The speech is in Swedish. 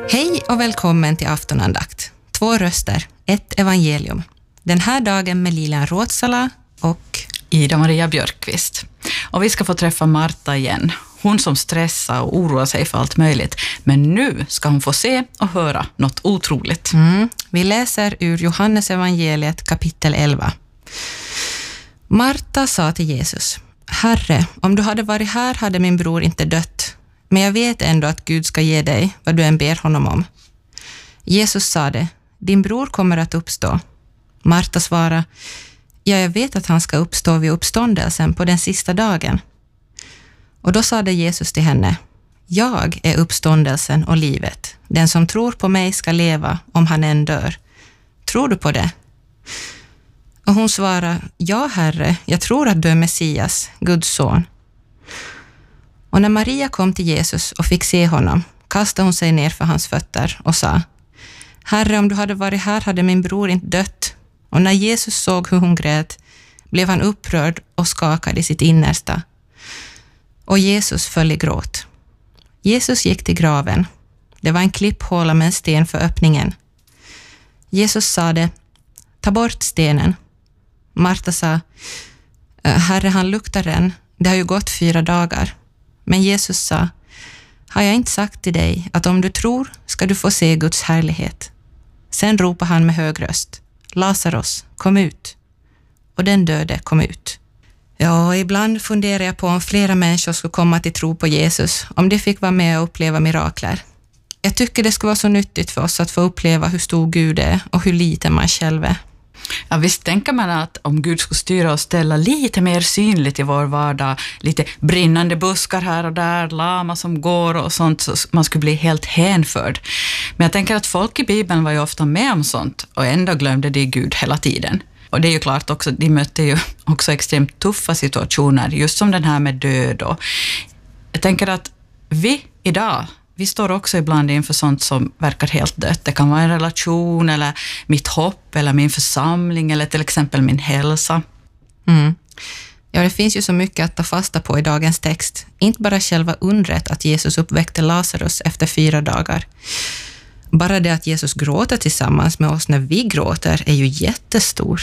Hej och välkommen till aftonandakt. 2 röster, 1 evangelium. Den här dagen med Lilian Råtsala och Ida-Maria Björkqvist. Och vi ska få träffa Marta igen. Hon som stressar och oroar sig för allt möjligt. Men nu ska hon få se och höra något otroligt. Vi läser ur Johannes evangeliet kapitel 11. Marta sa till Jesus: Herre, om du hade varit här hade min bror inte dött. Men jag vet ändå att Gud ska ge dig vad du än ber honom om. Jesus sade: Din bror kommer att uppstå. Marta svarade: Ja, jag vet att han ska uppstå vid uppståndelsen på den sista dagen. Och då sade Jesus till henne: Jag är uppståndelsen och livet. Den som tror på mig ska leva om han än dör. Tror du på det? Och hon svarade: Ja, Herre, jag tror att du är Messias, Guds son. Och när Maria kom till Jesus och fick se honom kastade hon sig ner för hans fötter och sa: Herre, om du hade varit här hade min bror inte dött. Och när Jesus såg hur hon grät blev han upprörd och skakade i sitt innersta. Och Jesus föll i gråt. Jesus gick till graven. Det var en klipphåla med en sten för öppningen. Jesus sade: Ta bort stenen. Marta sa: Herre, han luktar än. Det har ju gått 4 dagar. Men Jesus sa: Har jag inte sagt till dig att om du tror ska du få se Guds härlighet? Sen ropade han med hög röst: Lazarus, kom ut. Och den döde kom ut. Ja, ibland funderar jag på om flera människor skulle komma till tro på Jesus, om de fick vara med och uppleva mirakler. Jag tycker det skulle vara så nyttigt för oss att få uppleva hur stor Gud är och hur liten man själv är. Ja, visst tänker man att om Gud skulle styra och ställa lite mer synligt i vår vardag, lite brinnande buskar här och där, lama som går och sånt, så man skulle bli helt hänförd. Men jag tänker att folk i Bibeln var ju ofta med om sånt och ändå glömde de Gud hela tiden. Och det är ju klart också, de mötte ju också extremt tuffa situationer, just som den här med död. Och jag tänker att vi står också ibland inför sånt som verkar helt dött. Det kan vara en relation eller mitt hopp eller min församling eller till exempel min hälsa. Ja, det finns ju så mycket att ta fasta på i dagens text. Inte bara själva undret att Jesus uppväckte Lazarus efter 4 dagar. Bara det att Jesus gråter tillsammans med oss när vi gråter är ju jättestor.